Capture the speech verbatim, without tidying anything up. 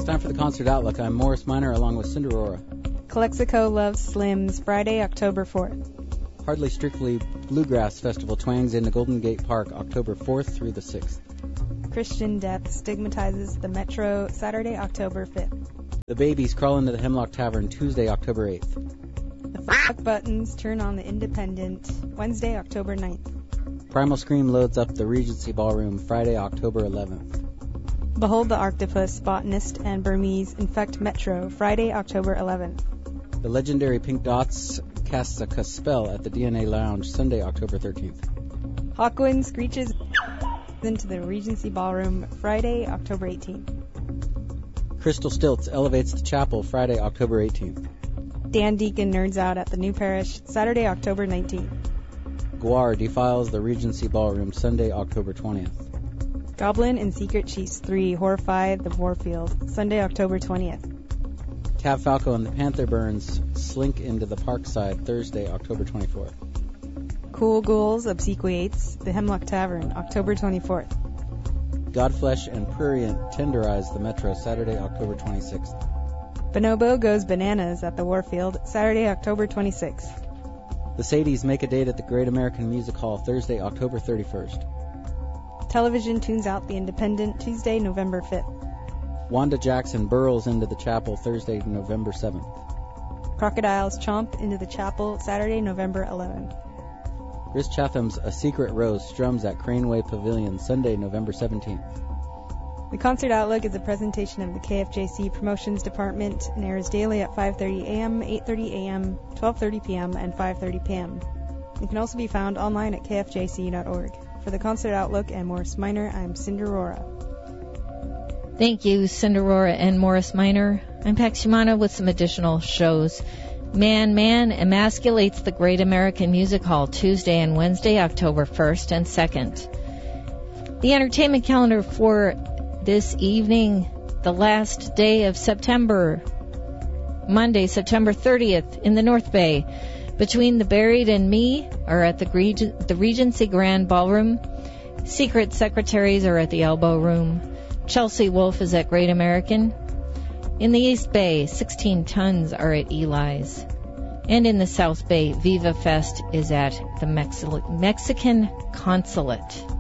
Time for the Concert Outlook. I'm Morris Minor along with Cinderora. Calexico loves Slims, Friday, October fourth. Hardly Strictly Bluegrass Festival twangs into Golden Gate Park, October fourth through the sixth. Christian Death stigmatizes the Metro, Saturday, October fifth. The Babies crawl into the Hemlock Tavern, Tuesday, October eighth. The Fuck Buttons turn on the Independent, Wednesday, October ninth. Primal Scream loads up the Regency Ballroom, Friday, October eleventh. Behold the Octopus, Botanist, and Burmese infect Metro, Friday, October eleventh. The legendary Pink Dots casts a spell at the D N A Lounge, Sunday, October thirteenth. Hawkwind screeches into the Regency Ballroom, Friday, October eighteenth. Crystal Stilts elevates the chapel, Friday, October eighteenth. Dan Deacon nerds out at the New Parish, Saturday, October nineteenth. Guar defiles the Regency Ballroom, Sunday, October twentieth. Goblin and Secret Chiefs three horrify the Warfield, Sunday, October twentieth. Tab Falco and the Panther Burns slink into the Parkside, Thursday, October twenty-fourth. Cool Ghouls obsequiates the Hemlock Tavern, October twenty-fourth. Godflesh and Prurient tenderize the Metro, Saturday, October twenty-sixth. Bonobo goes bananas at the Warfield, Saturday, October twenty-sixth. The Sadies make a date at the Great American Music Hall, Thursday, October thirty-first. Television tunes out the Independent, Tuesday, November fifth. Wanda Jackson burrows into the chapel, Thursday, November seventh. Crocodiles chomp into the chapel, Saturday, November eleventh. Rhys Chatham's A Secret Rose strums at Craneway Pavilion, Sunday, November seventeenth. The Concert Outlook is a presentation of the K F J C Promotions Department and airs daily at five thirty a.m., eight thirty a.m., twelve thirty p.m., and five thirty p.m. It can also be found online at k f j c dot org. For the Concert Outlook and Morris Minor, I'm Cinderora. Thank you, Cinderora and Morris Minor. I'm Pax Humana with some additional shows. Man Man emasculates the Great American Music Hall, Tuesday and Wednesday, October first and second. The entertainment calendar for this evening, the last day of September, Monday, September thirtieth, in the North Bay. Between the Buried and Me are at the, Reg- the Regency Grand Ballroom. Secret Secretaries are at the Elbow Room. Chelsea Wolfe is at Great American. In the East Bay, sixteen Tons are at Eli's. And in the South Bay, Viva Fest is at the Mexi- Mexican Consulate.